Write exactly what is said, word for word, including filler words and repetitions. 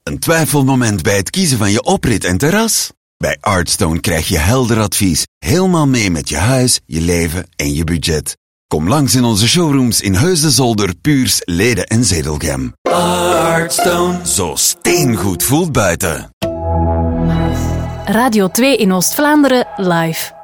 Een twijfelmoment bij het kiezen van je oprit en terras? Bij Artstone krijg je helder advies, helemaal mee met je huis, je leven en je budget. Kom langs in onze showrooms in Heusden, Zolder, Puurs, Leden en Zedelgem. Artstone, zo steengoed voelt buiten. Radio twee in Oost-Vlaanderen live.